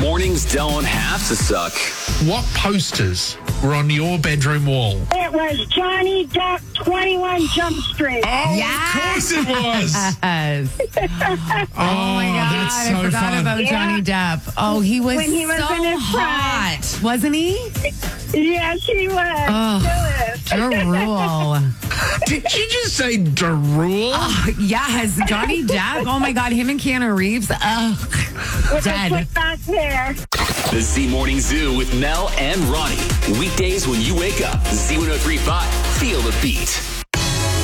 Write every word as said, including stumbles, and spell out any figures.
Mornings don't have to suck. What posters were on your bedroom wall? It was Johnny Depp, twenty-one Jump Street. Oh, Yes. of course it was. Yes. Oh, Oh my God, that's so I forgot fun. about Yeah. Johnny Depp. Oh, he was, When he was so in his hot, wasn't he? Yes, he was. Oh. Do it. Drool. Did you just say drool? Yes, Johnny Depp. Oh my God, him and Keanu Reeves. Ugh, With the dead. slick back hair. The Z Morning Zoo with Mel and Ronnie. Weekdays when you wake up. Z one oh three point five. Feel the beat.